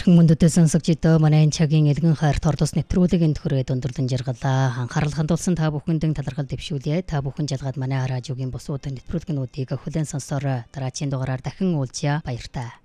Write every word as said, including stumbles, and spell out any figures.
Хэрхэн мөндөдөө сонсогч идөө манай энэ цагийн элгэн хайрт ордос нэвтрүүлгийн төхөрөө өндөрлөн жаргалаа. Анхаарал хандуулсан та бүхэндэн талархал дэвшүүлье. Та бүхэн жалгаад манай радиогийн бусууд нэвтрүүлгэнүүдийг хүлээн сонсороо. Дараагийн дугаараар дахин уулзъя. Баяртай.